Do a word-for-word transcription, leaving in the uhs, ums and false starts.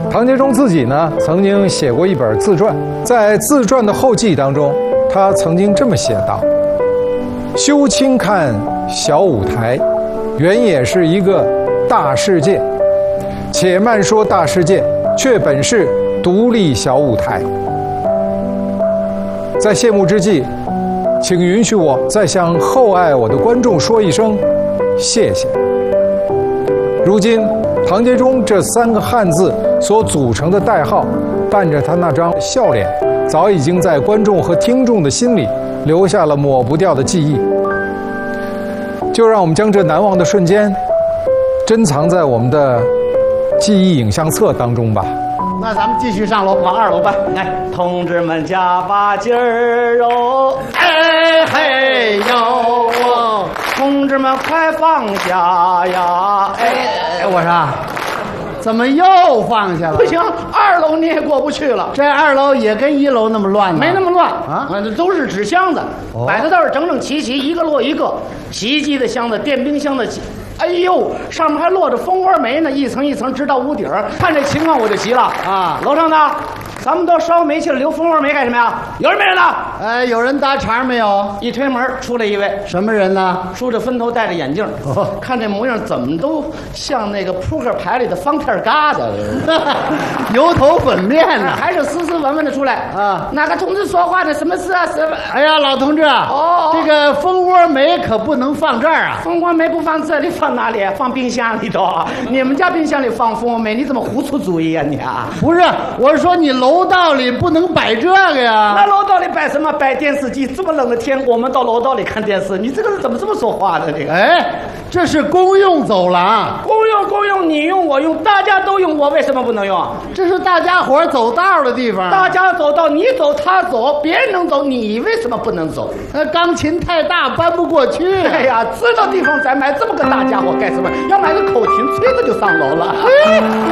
唐杰忠自己呢，曾经写过一本自传，在自传的后记当中，他曾经这么写道：“休轻看小舞台，原也是一个大世界。且慢说大世界，却本是独立小舞台。”在谢幕之际，请允许我再向厚爱我的观众说一声谢谢。如今，唐杰忠这三个汉字所组成的代号，伴着他那张笑脸，早已经在观众和听众的心里留下了抹不掉的记忆。就让我们将这难忘的瞬间，珍藏在我们的记忆影像册当中吧。 那咱们继续上楼，往二楼搬。来，同志们加把劲儿哦，哎嘿呦，同志们快放下呀！哎， 我说，怎么又放下了？ 不行，二楼你也过不去了。 这二楼也跟一楼那么乱呢？ 没那么乱啊， 这都是纸箱子， 哦摆的倒是整整齐齐，一个摞一个。洗衣机的箱子，电冰箱的。哎呦，上面还落着蜂窝煤呢，一层一层直到屋顶儿。看这情况我就急了啊！ 楼上的，咱们都烧煤气了，留蜂窝煤干什么呀？有人没人呢？ 哎，有人搭茬没有？ 一推门出来一位， 什么人呢？ 梳着分头，戴着眼镜， 哦、 看这模样怎么都像那个扑克牌里的方片疙瘩， 油头粉面呢， 还是斯斯文文的出来啊！ 哪个同志说话呢？什么事啊？什么？ 哎呀，老同志啊！ 哦， 这个蜂窝煤可不能放这儿啊！ 蜂窝煤不放这里，放哪里？放冰箱里头。你们家冰箱里放蜂窝煤，你怎么胡出主意啊你啊？ 不是，我是说你楼道里不能摆这个呀。 那楼道里摆什么？摆电视机。这么冷的天，我们到楼道里看电视，你这个人怎么这么说话的？这个， 哎，这是公用走廊， 公用公用，你用我用，大家都用，我为什么不能用？ 这是大家伙走道的地方。 大家走道，你走他走，别人能走，你为什么不能走？ 那钢琴太大，搬不过去。 哎呀，知道地方咱买这么个大家伙干什么？要买个口琴，吹着就上楼了。